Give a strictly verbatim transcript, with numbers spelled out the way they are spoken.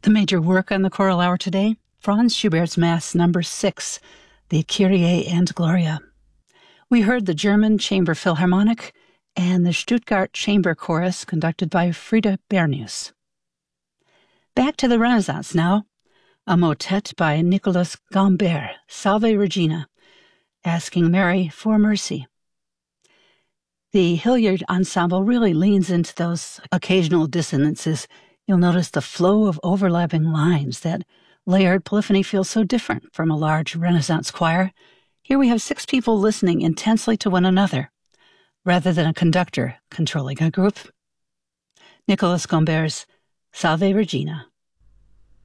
The major work on the choral hour today, Franz Schubert's Mass number six, the Kyrie and Gloria. We heard the German Chamber Philharmonic and the Stuttgart Chamber Chorus conducted by Frieda Bernius. Back to the Renaissance now, a motet by Nicolas Gambert, Salve Regina, asking Mary for mercy. The Hilliard Ensemble really leans into those occasional dissonances. You'll notice the flow of overlapping lines. That layered polyphony feels so different from a large Renaissance choir. Here we have six people listening intensely to one another, rather than a conductor controlling a group. Nicolas Gambert's Salve Regina.